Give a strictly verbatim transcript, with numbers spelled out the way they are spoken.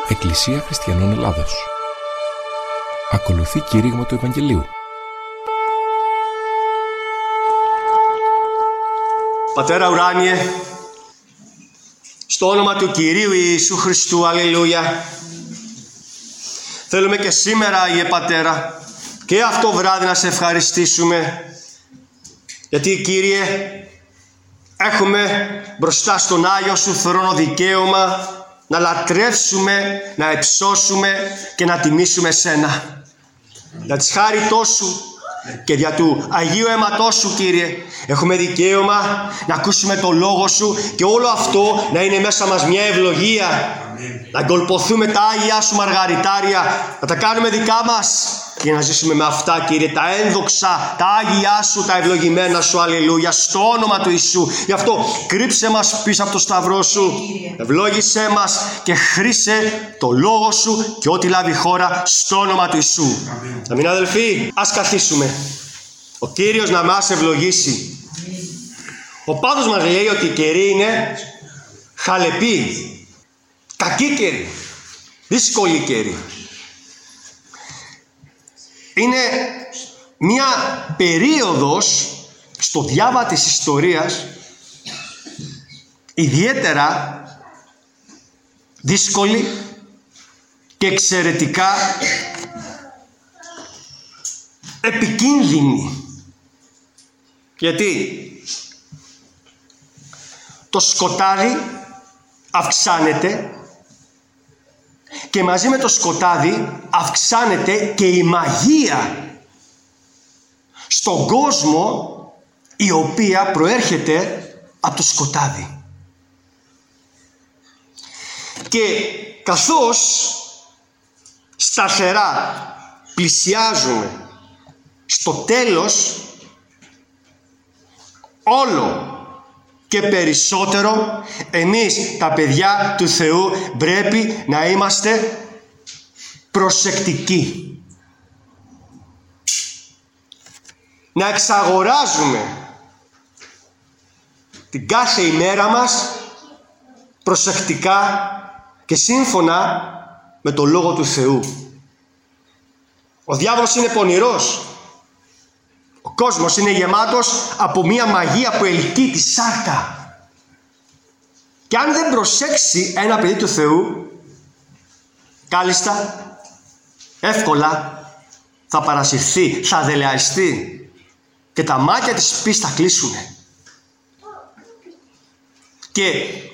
Εκκλησία Χριστιανών Ελλάδος. Ακολουθεί κήρυγμα του Ευαγγελίου. Πατέρα ουράνιε, στο όνομα του Κυρίου Ιησού Χριστού, αλληλούια, θέλουμε και σήμερα, Ιε Πατέρα, και αυτό βράδυ να σε ευχαριστήσουμε, γιατί, Κύριε, έχουμε μπροστά στον Άγιο Σου θρόνο δικαίωμα να λατρεύσουμε, να υψώσουμε και να τιμήσουμε Σένα. Για της χάριτός Σου και δια του Αγίου αίματός Σου, Κύριε, έχουμε δικαίωμα να ακούσουμε το Λόγο Σου και όλο αυτό να είναι μέσα μας μια ευλογία. Αμήν. Να εγκολποθούμε τα Άγια Σου μαργαριτάρια, να τα κάνουμε δικά μας για να ζήσουμε με αυτά, Κύριε, τα ένδοξα, τα Άγια Σου, τα ευλογημένα Σου, αλληλούια, στο όνομα του Ιησού. Γι' αυτό κρύψε μας πίσω από το σταυρό Σου, ευλόγησέ μας και χρήσε το Λόγο Σου και ό,τι λάβει χώρα στο όνομα του Ιησού. Αμήν. Αμήν, αδελφοί, ας καθίσουμε. Ο Κύριος να μας ευλογήσει. Ο Παύλος μας λέει ότι η καιρή είναι χαλεπή, κακή καιρή, δύσκολη καιρή. Είναι μια περίοδος στο διάβα της ιστορίας ιδιαίτερα δύσκολη και εξαιρετικά επικίνδυνη. Γιατί το σκοτάδι αυξάνεται και μαζί με το σκοτάδι αυξάνεται και η μαγεία στον κόσμο, η οποία προέρχεται από το σκοτάδι. Και καθώς σταθερά πλησιάζουμε στο τέλος, όλο και περισσότερο εμείς τα παιδιά του Θεού πρέπει να είμαστε προσεκτικοί. Να εξαγοράζουμε την κάθε ημέρα μας προσεκτικά και σύμφωνα με το Λόγο του Θεού. Ο διάβολος είναι πονηρός. Ο κόσμος είναι γεμάτος από μια μαγεία που ελκύει τη σάρκα. Και αν δεν προσέξει ένα παιδί του Θεού, κάλλιστα, εύκολα θα παρασυρθεί, θα δελεαστεί και τα μάτια της πίστης θα κλείσουν. Και